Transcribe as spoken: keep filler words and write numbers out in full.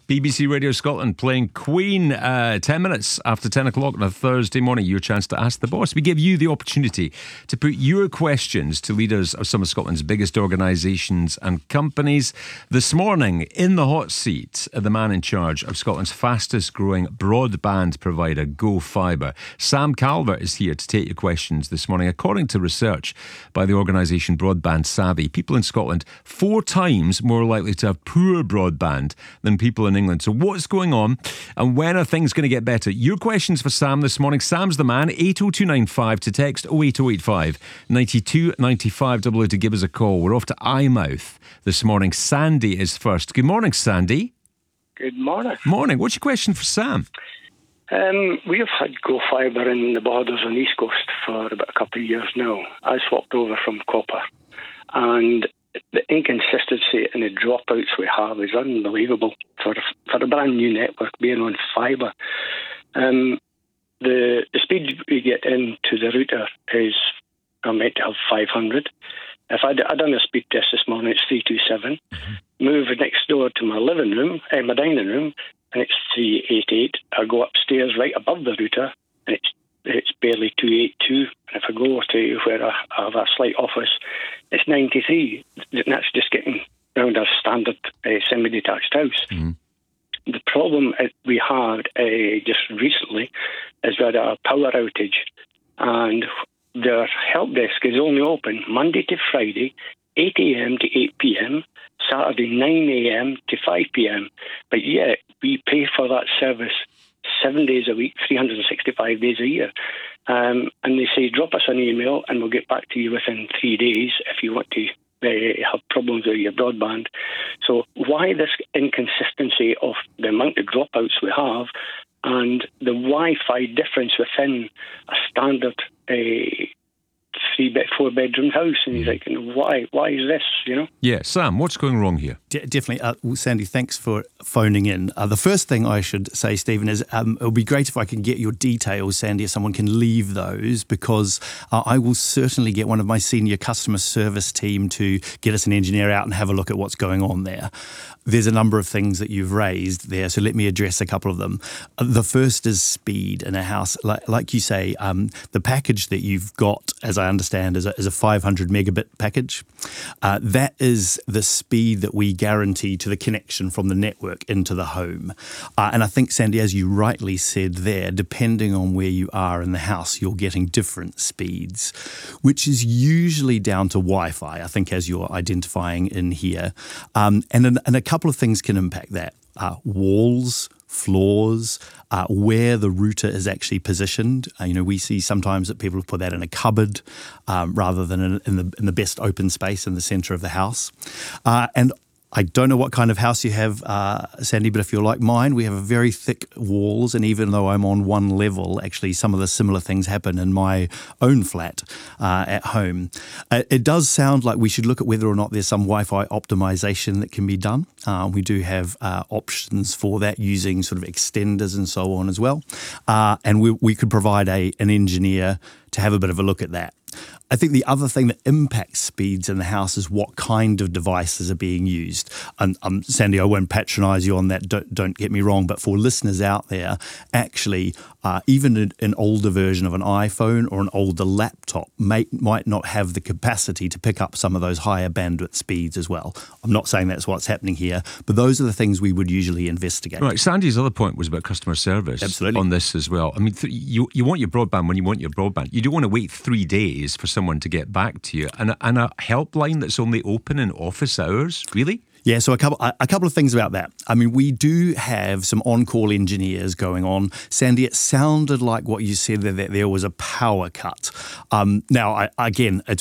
B B C Radio Scotland playing Queen. Uh, ten minutes after ten o'clock on a Thursday morning, your chance to ask the boss. We give you the opportunity to put your questions to leaders of some of Scotland's biggest organisations and companies. This morning, in the hot seat, the man in charge of Scotland's fastest growing broadband provider, Go Fibre. Sam Calvert is here to take your questions this morning. According to research by the organisation Broadband Savvy, people in Scotland four times more likely to have poor broadband than people in England. So what's going on and when are things going to get better? Your questions for Sam this morning. Sam's the man. eight oh two nine five to text oh eight oh eight five ninety-two ninety-five double oh to give us a call. We're off to Eyemouth this morning. Sandy is first. Good morning, Sandy. Good morning. Morning. What's your question for Sam? Um, we have had Go Fibre in the borders on the East Coast for about a couple of years now. I swapped over from copper, and the inconsistency in the dropouts we have is unbelievable for for a brand new network being on fibre. Um, the the speed we get into the router is I'm meant to have five hundred. If I'd, I'd done a speed test this morning, it's three twenty-seven. Mm-hmm. Move next door to my living room, uh, my dining room, and it's three eighty-eight. I go upstairs right above the router, and it's it's barely two eighty-two. And if I go to where I, I have a slight office, it's ninety-three. And that's just getting around a standard uh, semi-detached house. Mm. The problem we had uh, just recently is we had a power outage, and their help desk is only open Monday to Friday, eight a.m. to eight p.m, Saturday nine a.m. to five p.m. But yet we pay for that service seven days a week, three hundred sixty-five days a year. Um, and they say, drop us an email and we'll get back to you within three days if you want to uh, have problems with your broadband. So why this inconsistency of the amount of dropouts we have and the Wi-Fi difference within a standard uh, three bed, four bedroom house? And he's like, why? Why is this? You know? Yeah, Sam, what's going wrong here? De- definitely, uh, well, Sandy. Thanks for phoning in. Uh, the first thing I should say, Stephen, is um, it would be great if I can get your details, Sandy, if someone can leave those, because uh, I will certainly get one of my senior customer service team to get us an engineer out and have a look at what's going on there. There's a number of things that you've raised there, so let me address a couple of them. Uh, the first is speed in a house. Like, like you say, um, the package that you've got, as I understand, is a, is a five hundred megabit package. Uh, that is the speed that we guarantee to the connection from the network into the home. Uh, and I think, Sandy, as you rightly said there, depending on where you are in the house, you're getting different speeds, which is usually down to Wi-Fi, I think, as you're identifying in here. Um, and, and a couple of things can impact that. Uh, walls, floors, uh, where the router is actually positioned. Uh, you know, we see sometimes that people put that in a cupboard um, rather than in, in the in the best open space in the centre of the house. Uh, and I don't know what kind of house you have, uh, Sandy, but if you're like mine, we have very thick walls, and even though I'm on one level, actually some of the similar things happen in my own flat uh, at home. Uh, it does sound like we should look at whether or not there's some Wi-Fi optimization that can be done. Uh, we do have uh, options for that using sort of extenders and so on as well. Uh, and we, we could provide a an engineer to have a bit of a look at that. I think the other thing that impacts speeds in the house is what kind of devices are being used. And um, Sandy, I won't patronise you on that, don't, don't get me wrong, but for listeners out there, actually, uh, even an, an older version of an iPhone or an older laptop may, might not have the capacity to pick up some of those higher bandwidth speeds as well. I'm not saying that's what's happening here, but those are the things we would usually investigate. Right, Sandy's other point was about customer service. Absolutely. On this as well. I mean, th- you, you want your broadband when you want your broadband. You don't want to wait three days for someone to get back to you, and a, and a helpline that's only open in office hours, really? Yeah, so a couple a couple of things about that. I mean, we do have some on-call engineers going on. Sandy, it sounded like what you said, that there was a power cut. Um, now, I, again, it's